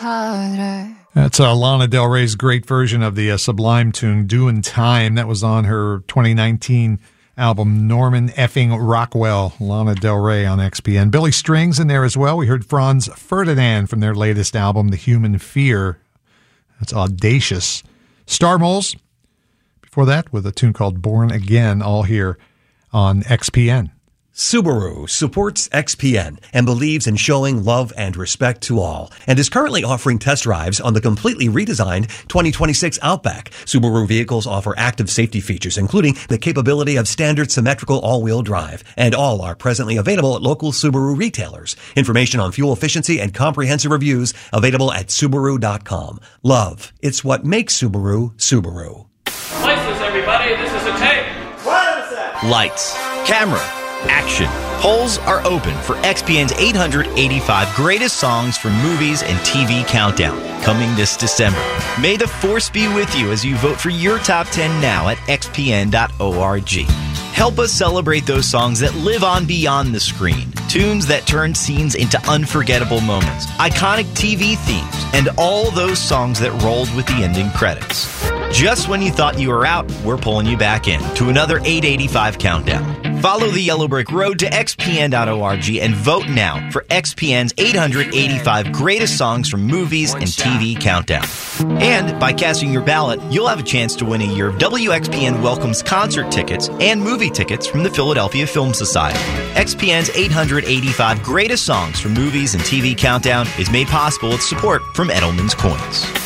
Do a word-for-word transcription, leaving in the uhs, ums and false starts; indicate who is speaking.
Speaker 1: Padre.
Speaker 2: That's uh, Lana Del Rey's great version of the uh, Sublime tune, Doin' Time. That was on her twenty nineteen album, Norman Effing Rockwell. Lana Del Rey on X P N. Billy Strings in there as well. We heard Franz Ferdinand from their latest album, The Human Fear. That's audacious. Star Moles, before that, with a tune called Born Again, all here on X P N.
Speaker 3: Subaru supports X P N and believes in showing love and respect to all, and is currently offering test drives on the completely redesigned twenty twenty-six Outback. Subaru vehicles offer active safety features, including the capability of standard symmetrical all-wheel drive, and all are presently available at local Subaru retailers. Information on fuel efficiency and comprehensive reviews available at Subaru dot com. Love, it's what makes Subaru, Subaru.
Speaker 4: License, everybody, this is a tape.
Speaker 5: What is that?
Speaker 6: Lights, camera, action. Polls are open for X P N's eight hundred eighty-five Greatest Songs from Movies and T V Countdown, coming this December. May the force be with you as you vote for your top ten now at X P N dot org. Help us celebrate those songs that live on beyond the screen, tunes that turn scenes into unforgettable moments, iconic T V themes, and all those songs that rolled with the ending credits. Just when you thought you were out, we're pulling you back in to another eight eighty-five Countdown. Follow the Yellow Brick Road to X P N dot org and vote now for X P N's eight hundred eighty-five Greatest Songs from Movies and T V Countdown. And by casting your ballot, you'll have a chance to win a year of W X P N Welcomes concert tickets and movie tickets from the Philadelphia Film Society. X P N's eight hundred eighty-five Greatest Songs from Movies and T V Countdown is made possible with support from Edelman's Coins.